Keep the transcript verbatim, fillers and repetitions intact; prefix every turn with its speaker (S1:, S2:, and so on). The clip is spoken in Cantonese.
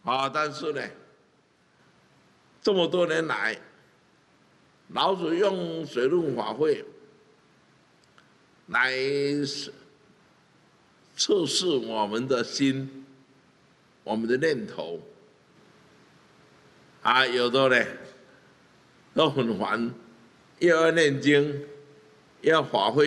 S1: 啊，但是呢，这么多年来，老子用水陆法会来测试我们的心、我们的念头。啊，有的呢都很烦，又要念经，要法会。